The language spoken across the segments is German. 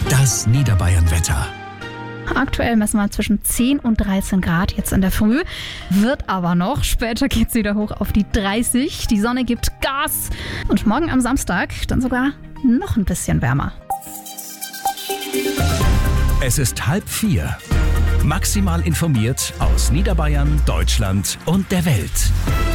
Das Niederbayern-Wetter. Aktuell messen wir zwischen 10 und 13 Grad jetzt in der Früh. Wird aber noch. Später geht es wieder hoch auf die 30. Die Sonne gibt Gas. Und morgen am Samstag dann sogar noch ein bisschen wärmer. Es ist 3:30. Maximal informiert aus Niederbayern, Deutschland und der Welt.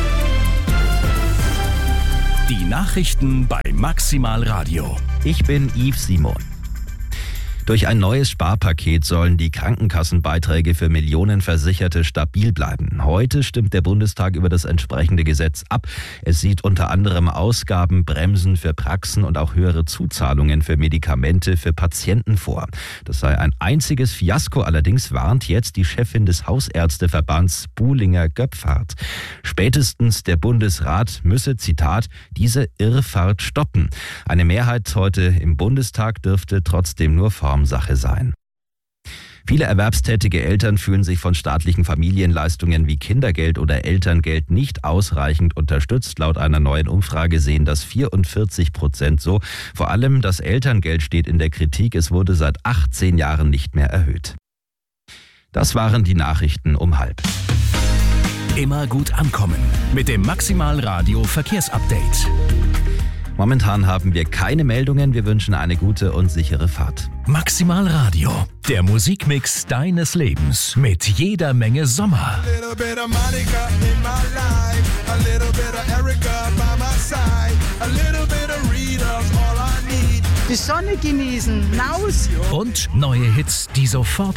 Die Nachrichten bei Maximal Radio. Ich bin Yves Simon. Durch ein neues Sparpaket sollen die Krankenkassenbeiträge für Millionen Versicherte stabil bleiben. Heute stimmt der Bundestag über das entsprechende Gesetz ab. Es sieht unter anderem Ausgabenbremsen für Praxen und auch höhere Zuzahlungen für Medikamente für Patienten vor. Das sei ein einziges Fiasko, allerdings warnt jetzt die Chefin des Hausärzteverbands Buhlinger-Göpfhardt. Spätestens der Bundesrat müsse, Zitat, diese Irrfahrt stoppen. Eine Mehrheit heute im Bundestag dürfte trotzdem nur Formsache sein. Viele erwerbstätige Eltern fühlen sich von staatlichen Familienleistungen wie Kindergeld oder Elterngeld nicht ausreichend unterstützt. Laut einer neuen Umfrage sehen das 44% so. Vor allem das Elterngeld steht in der Kritik. Es wurde seit 18 Jahren nicht mehr erhöht. Das waren die Nachrichten um 3:30. Immer gut ankommen mit dem Maximal Radio Verkehrsupdate. Momentan haben wir keine Meldungen. Wir wünschen eine gute und sichere Fahrt. Maximal Radio, der Musikmix deines Lebens mit jeder Menge Sommer. Die Sonne genießen, raus! Und neue Hits, die sofort